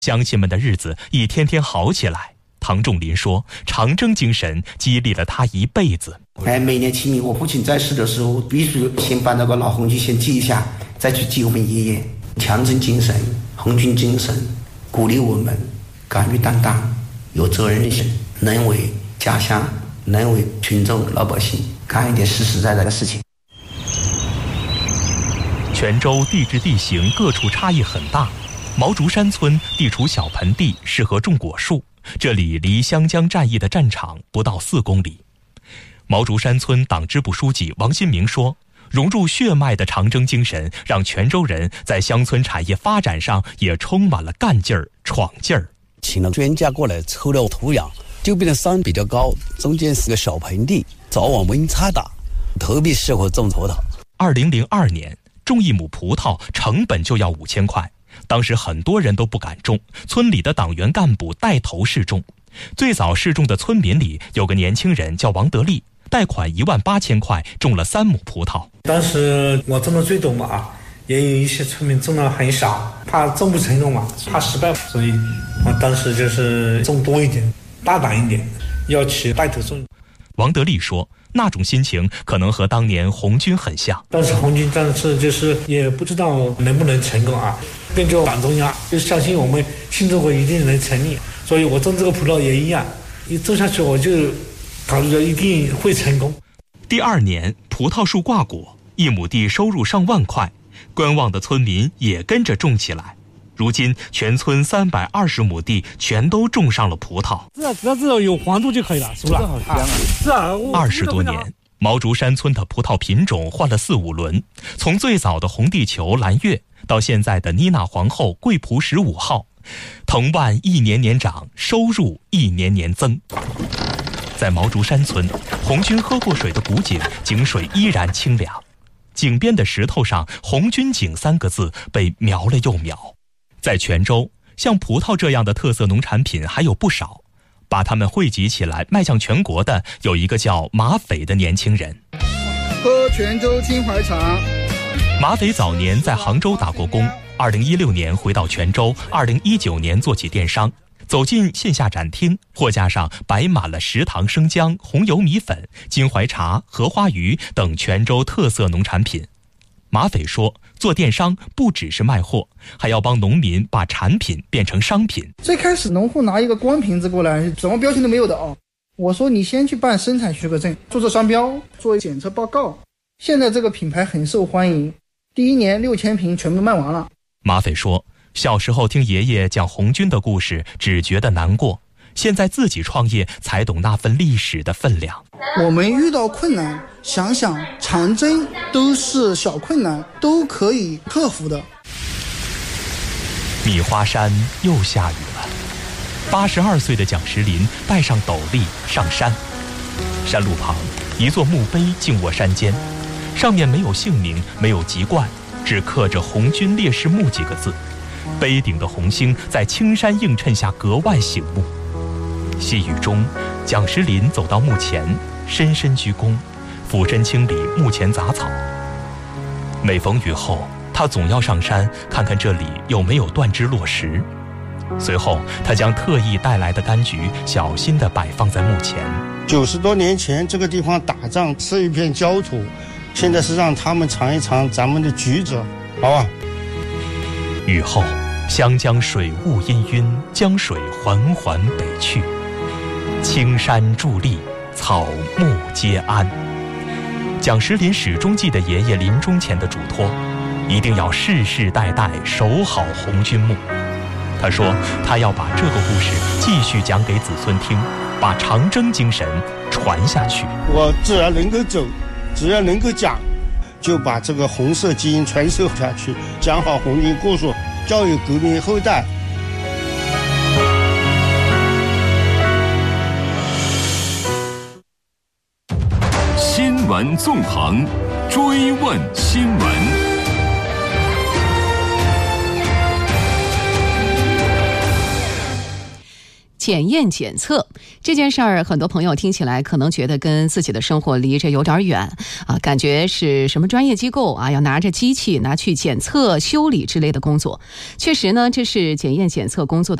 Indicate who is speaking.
Speaker 1: 乡亲们的日子一天天好起来。唐仲林说，长征精神激励了他一辈子。
Speaker 2: 每年清明我父亲在世的时候，必须先把那个老红旗先祭一下，再去祭我们爷爷。强征精神、红军精神鼓励我们敢于担当、有责任心，能为家乡、能为群众老百姓干一点实实在在的事情。
Speaker 1: 泉州地质地形各处差异很大，毛竹山村地处小盆地，适合种果树，这里离湘江战役的战场不到4公里。毛竹山村党支部书记王新明说，融入血脉的长征精神让泉州人在乡村产业发展上也充满了干劲儿、闯劲儿。
Speaker 3: 请了专家过来抽了土壤，就变成山比较高，中间是个小盆地，早晚温差大，特别适合种葡萄。
Speaker 1: 2002年种1亩葡萄成本就要5000块，当时很多人都不敢种，村里的党员干部带头试种。最早试种的村民里有个年轻人叫王德利，贷款18000块种了3亩葡萄。
Speaker 4: 当时我种的最多嘛，也有一些村民种的很少，怕种不成功嘛，怕失败，所以我当时就是种多一点，大胆一点，要去带头种。
Speaker 1: 王德利说，那种心情可能和当年红军很像。
Speaker 4: 当时红军战士就是也不知道能不能成功啊，跟着党中央就相信我们新中国一定能成立，所以我种这个葡萄也一样，一种下去我就考虑着一定会成功。
Speaker 1: 第2年葡萄树挂果，1亩地收入上万块，观望的村民也跟着种起来。如今全村320亩地全都种上了葡萄。
Speaker 4: 只要有黄度就可以了，是吧？是啊
Speaker 1: ，20多年，毛竹山村的葡萄品种换了4-5轮，从最早的红地球、蓝月，到现在的妮娜皇后、桂璞15号，藤蔓一年年长，收入一年年增。在毛竹山村，红军喝过水的古井，井水依然清凉。井边的石头上“红军井”3个字被描了又描。在泉州，像葡萄这样的特色农产品还有不少，把它们汇集起来迈向全国的有一个叫马匪的年轻人。
Speaker 5: 喝泉州青淮茶。
Speaker 1: 马匪早年在杭州打过工，2016年回到泉州，2019年做起电商，走进线下展厅，货架上摆满了食堂生姜、红油米粉、金怀茶、荷花鱼等泉州特色农产品。马匪说，做电商不只是卖货，还要帮农民把产品变成商品。
Speaker 5: 最开始农户拿一个光瓶子过来，什么标签都没有的哦。我说你先去办生产许可证，注册商标，做检测报告。现在这个品牌很受欢迎，第1年6000瓶全部卖完了。
Speaker 1: 马匪说，小时候听爷爷讲红军的故事，只觉得难过，现在自己创业才懂那份历史的分量。
Speaker 5: 我们遇到困难，想想长征都是小困难，都可以克服的。
Speaker 1: 米花山又下雨了，82岁的蒋石林戴上斗笠上山。山路旁，一座墓碑静卧山间，上面没有姓名，没有籍贯，只刻着“红军烈士墓”几个字。碑顶的红星在青山映衬下格外醒目。细雨中，蒋石林走到墓前，深深鞠躬，俯身清理墓前杂草。每逢雨后，他总要上山看看这里有没有断枝落石。随后，他将特意带来的柑橘小心地摆放在墓前。
Speaker 6: 90多年前，这个地方打仗是一片焦土，现在是让他们尝一尝咱们的橘子，好吧？
Speaker 1: 雨后，湘江水雾氤氲，江水缓缓北去。青山伫立，草木皆安。蒋石林始终记得爷爷临终前的嘱托，一定要世世代代守好红军墓。他说，他要把这个故事继续讲给子孙听，把长征精神传下去。
Speaker 6: 我只要能够走，只要能够讲，就把这个红色基因传授下去，讲好红军故事，教育革命后代。
Speaker 7: 新闻纵横，追问新闻。
Speaker 8: 检验检测这件事儿，很多朋友听起来可能觉得跟自己的生活离着有点远啊，感觉是什么专业机构啊，要拿着机器拿去检测、修理之类的工作。确实呢，这是检验检测工作的